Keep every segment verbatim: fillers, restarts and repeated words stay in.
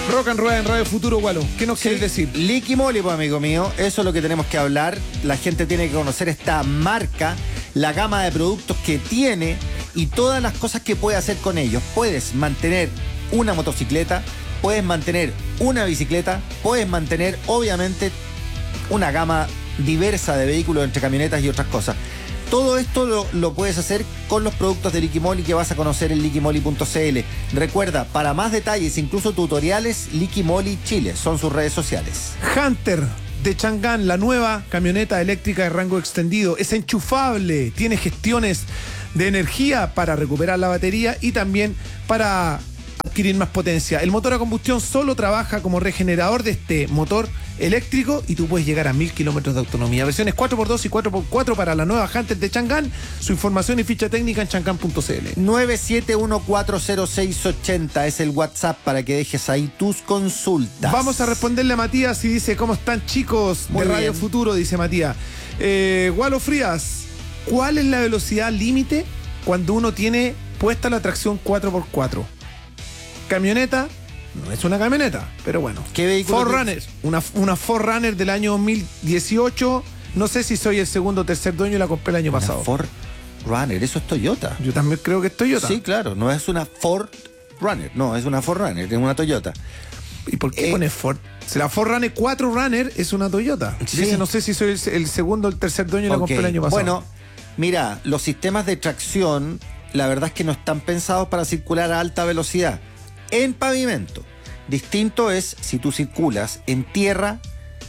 Rock and Rueda en Radio Futuro, Gualo. ¿Qué nos Sí, quieres decir? Liqui Moly, pues, amigo mío. Eso es lo que tenemos que hablar. La gente tiene que conocer esta marca, la gama de productos que tiene y todas las cosas que puede hacer con ellos. Puedes mantener una motocicleta, puedes mantener una bicicleta, puedes mantener, obviamente, una gama diversa de vehículos entre camionetas y otras cosas. Todo esto lo, lo puedes hacer con los productos de Liqui Moly que vas a conocer en liqui moly punto c l. Recuerda, para más detalles, incluso tutoriales, Liqui Moly Chile son sus redes sociales. Hunter de Chang'an, la nueva camioneta eléctrica de rango extendido. Es enchufable, tiene gestiones de energía para recuperar la batería y también para adquirir más potencia. El motor a combustión solo trabaja como regenerador de este motor eléctrico y tú puedes llegar a mil kilómetros de autonomía. Versiones cuatro por dos y cuatro por cuatro para la nueva Hunter de Chang'an. Su información y ficha técnica en chang'an punto c l. nueve siete uno cuatro cero seis ocho cero es el WhatsApp para que dejes ahí tus consultas. Vamos a responderle a Matías y dice: ¿cómo están, chicos? Muy de Radio bien. Futuro, dice Matías. Eh, Gualo Frías, ¿cuál es la velocidad límite cuando uno tiene puesta la tracción cuatro por cuatro? Camioneta, no es una camioneta, pero bueno. ¿Qué vehículo cuatro tienes? Runner, una, una cuatro Runner del año dos mil dieciocho. No sé si soy el segundo o tercer dueño y la compré el año Una pasado. Ford Runner, eso es Toyota. Yo también creo que es Toyota. Sí, claro, no es una Ford Runner, no, es una Ford Runner, es una Toyota. ¿Y por qué Eh, pone Ford? Si la cuatro Runner, cuatro Runner es una Toyota. Sí. Dice, no sé si soy el, el segundo o el tercer dueño y la Ok, compré el año pasado. Bueno, mira, los sistemas de tracción, la verdad es que no están pensados para circular a alta velocidad en pavimento. Distinto es si tú circulas en tierra,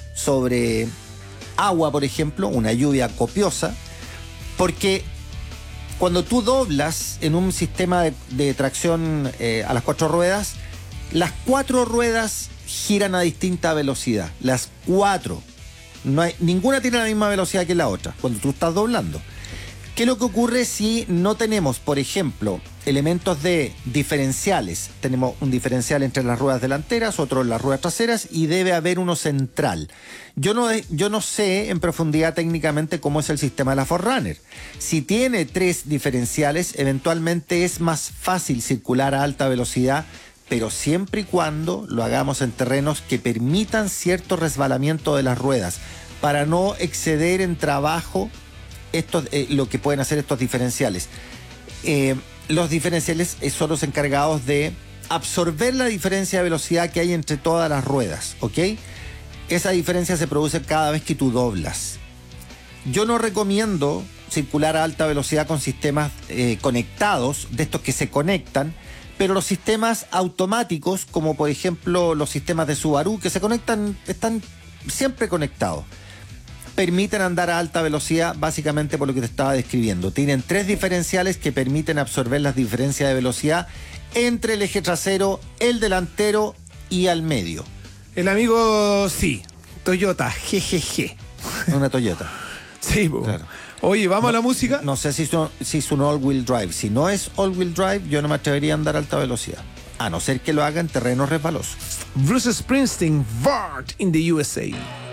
sobre agua, por ejemplo, una lluvia copiosa, porque cuando tú doblas en un sistema de, de tracción eh, a las cuatro ruedas, las cuatro ruedas giran a distinta velocidad. Las cuatro. No hay, ninguna tiene la misma velocidad que la otra cuando tú estás doblando. ¿Qué es lo que ocurre si no tenemos, por ejemplo, elementos de diferenciales? Tenemos un diferencial entre las ruedas delanteras, otro en las ruedas traseras y debe haber uno central. Yo no, yo no sé en profundidad técnicamente cómo es el sistema de la cuatro Runner. Si tiene tres diferenciales, eventualmente es más fácil circular a alta velocidad, pero siempre y cuando lo hagamos en terrenos que permitan cierto resbalamiento de las ruedas, para no exceder en trabajo estos, eh, lo que pueden hacer estos diferenciales. Eh, los diferenciales son los encargados de absorber la diferencia de velocidad que hay entre todas las ruedas, ¿ok? Esa diferencia se produce cada vez que tú doblas. Yo no recomiendo circular a alta velocidad con sistemas eh, conectados, de estos que se conectan, pero los sistemas automáticos, como por ejemplo los sistemas de Subaru, que se conectan, están siempre conectados, permiten andar a alta velocidad básicamente por lo que te estaba describiendo. Tienen tres diferenciales que permiten absorber las diferencias de velocidad entre el eje trasero, el delantero y al medio. El amigo, sí, Toyota, jejeje. Una Toyota. Sí, po. Claro. Oye, ¿vamos No, a la música? No sé si es, un, si es un all-wheel drive. Si no es all-wheel drive, yo no me atrevería a andar a alta velocidad. A no ser que lo haga en terrenos resbalosos. Bruce Springsteen, Vart in the U S A.